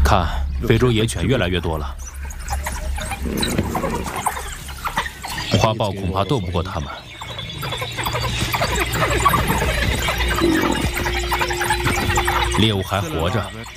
看，非洲野犬越来越多了，花豹恐怕斗不过他们。猎物还活着，